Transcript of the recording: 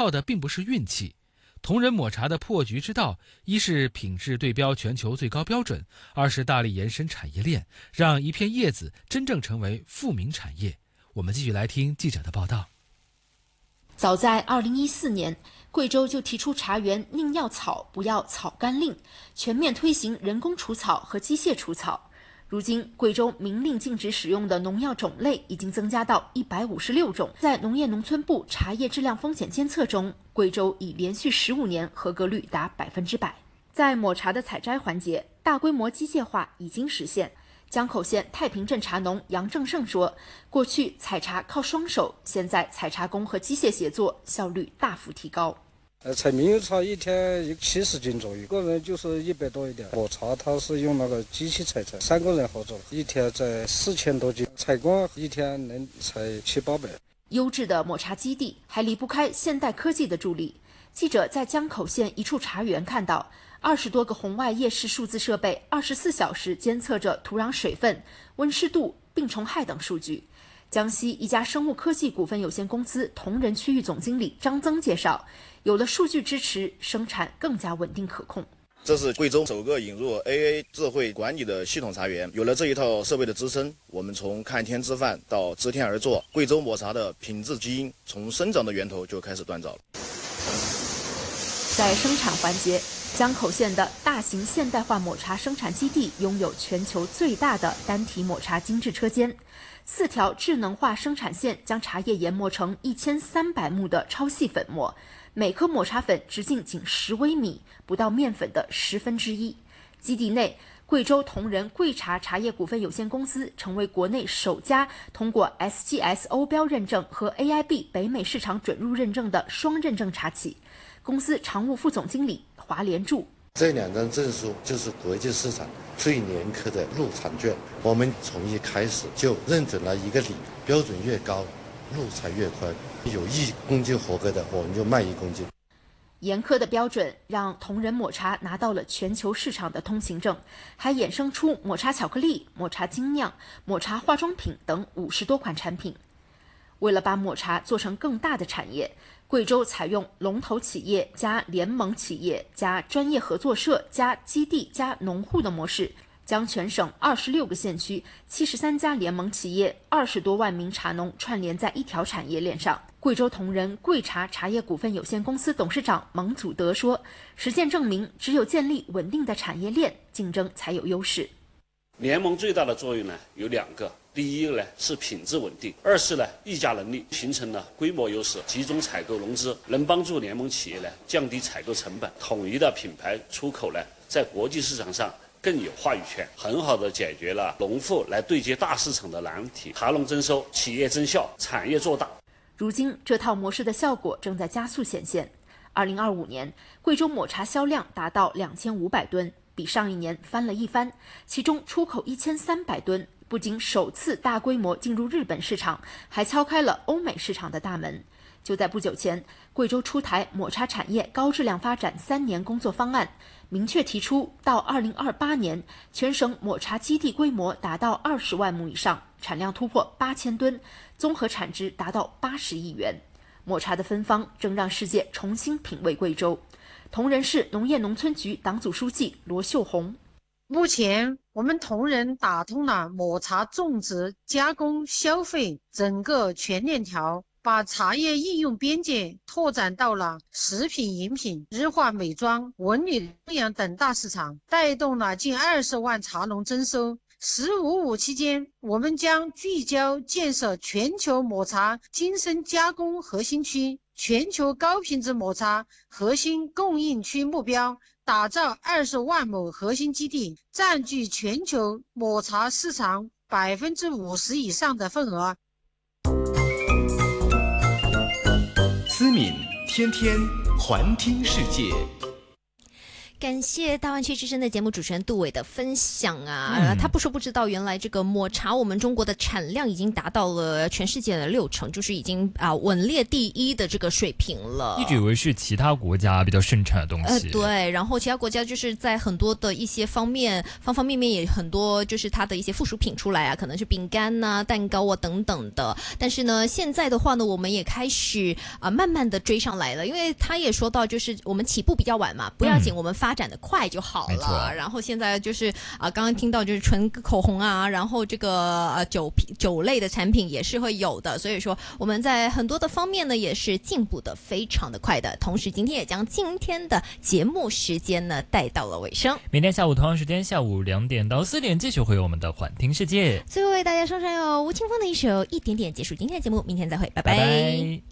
靠的并不是运气。同仁抹茶的破局之道，一是品质对标全球最高标准，二是大力延伸产业链，让一片叶子真正成为富民产业。我们继续来听记者的报道。 早在2014年，贵州就提出茶园宁要草不要草甘令，全面推行人工除草和机械除草。如今，贵州明令禁止使用的农药种类已经增加到156种。在农业农村部茶叶质量风险监测中，贵州已连续15年合格率达100%。在抹茶的采摘环节，大规模机械化已经实现。江口县太平镇茶农杨正胜说，过去采茶靠双手，现在采茶工和机械协作，效率大幅提高。 采猕猴茶一天70斤左右，个人就是100多一点。抹茶它是用那个机器采，3个人合作，一天采4000多斤，采光一天能采700-800。 优质的抹茶基地还离不开现代科技的助力。记者在江口县一处茶园看到，20多个红外夜视数字设备24小时监测着土壤水分、温湿度、病虫害等数据。江西一家生物科技股份有限公司同仁区域总经理张增介绍，有了数据支持，生产更加稳定可控。 这是贵州首个引入 AA 智慧管理的系统茶园，有了这一套设备的支撑，我们从看天吃饭到知天而作，贵州抹茶的品质基因从生长的源头就开始锻造了。 在生产环节，江口县的大型现代化抹茶生产基地拥有全球最大的单体抹茶精制车间，4条智能化生产线将茶叶研磨成1300目的超细粉末，每颗抹茶粉直径仅10微米，不到面粉的1/10。基地内，贵州同仁贵茶茶叶股份有限公司成为国内首家通过 SGS 欧标认证和 AIB 北美市场准入认证的双认证茶企。公司常务副总经理华连柱， 这2张证书就是国际市场最严苛的入场券，我们从一开始就认准了一个理，标准越高，路才越宽，有1公斤合格的，我们就卖1公斤。 严苛的标准让同仁抹茶拿到了全球市场的通行证，还衍生出抹茶巧克力、抹茶精酿、抹茶化妆品等50多款产品。为了把抹茶做成更大的产业，贵州采用龙头企业加联盟企业加专业合作社加基地加农户的模式，将全省26个县区73家联盟企业20多万名茶农串联在一条产业链上。贵州同仁贵茶茶叶股份有限公司董事长蒙祖德说，实践证明，只有建立稳定的产业链，竞争才有优势。 联盟最大的作用呢有2个，第一个呢是品质稳定，二是呢议价能力，形成了规模优势，集中采购融资，能帮助联盟企业呢降低采购成本，统一的品牌出口呢在国际市场上更有话语权，很好的解决了农户来对接大市场的难题，茶农增收，企业增效，产业做大。 如今这套模式的效果正在加速显现。2025年，贵州抹茶销量达到2500吨，比上一年翻了一番，其中出口1300吨，不仅首次大规模进入日本市场，还敲开了欧美市场的大门。就在不久前，贵州出台抹茶产业高质量发展3年工作方案，明确提出到2028年，全省抹茶基地规模达到20万亩以上，产量突破8000吨，综合产值达到80亿元。抹茶的芬芳正让世界重新品味贵州。同仁市农业农村局党组书记罗秀红， 目前我们同仁打通了抹茶种植、加工、消费整个全链条，把茶叶应用边界拓展到了食品饮品、日化美妆、文旅供养等大市场，带动了近20万茶农增收。15-5期间，我们将聚焦建设全球抹茶精深加工核心区、全球高品质抹茶核心供应区目标，打造20万亩核心基地，占据全球抹茶市场50%以上的份额。 思敏天天环听世界。 感谢大湾区之声的节目主持人杜伟的分享啊，他不说不知道，原来这个抹茶我们中国的产量已经达到了全世界的60%，就是已经稳列第一的这个水平了。 一直以为是其他国家比较盛产的东西。 对，然后其他国家就是在很多的一些方面面也很多，就是它的一些附属品出来啊，可能是饼干啊、蛋糕啊等等的。但是呢，现在的话呢，我们也开始慢慢的追上来了，因为他也说到，就是我们起步比较晚嘛，不要紧，我们发展的快就好了。然后现在就是刚刚听到就是纯口红啊，然后这个酒类的产品也是会有的，所以说我们在很多的方面呢也是进步的非常的快的。同时今天也将今天的节目时间呢带到了尾声， 明天下午同样时间下午2点到4点继续会有我们的缓听世界。 最后为大家送上由吴青峰的一首《一点点》结束今天的节目，明天再会，拜拜。